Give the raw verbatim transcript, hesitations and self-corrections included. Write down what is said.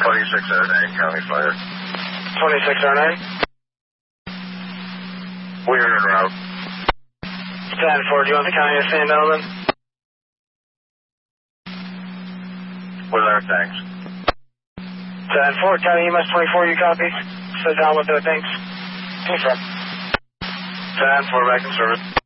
twenty-six R N A, County Fire. twenty-six R N A. We're en route. ten four, do you want the county to stand down then? With our tanks. ten four, county E M S twenty-four, you copy? Sit down with the tanks. Confirm. ten four, back in service.